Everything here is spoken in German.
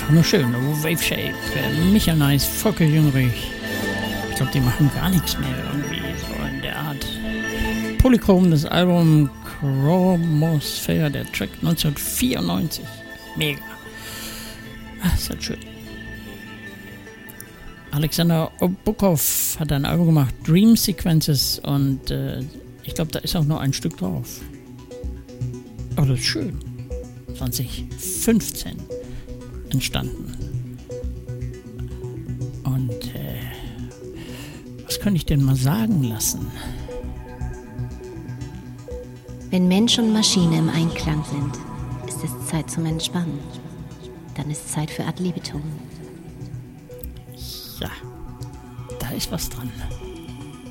einfach nur schön. Wave Shape, Michael Nice, Volker Jüngrich. Ich glaube, die machen gar nichts mehr irgendwie so in der Art. Polychrom, das Album Chromosphere, der Track 1994. Mega. Ach, ist halt schön. Alexander Obukov hat ein Album gemacht, Dream Sequences, und ich glaube, da ist auch nur ein Stück drauf. Aber das ist schön. 2015 entstanden. Und was könnte ich denn mal sagen lassen? Wenn Mensch und Maschine im Einklang sind, ist es Zeit zum Entspannen. Dann ist Zeit für Ad libitum. Ja, da ist was dran.